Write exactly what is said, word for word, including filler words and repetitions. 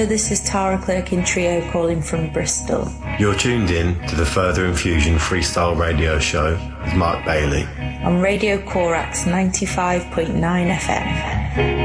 Hello, this is Tara Clerk in Trio calling from Bristol. You're tuned in to the Further Infusion Freestyle Radio Show with Mark Bailey on Radio Corax ninety-five point nine F M.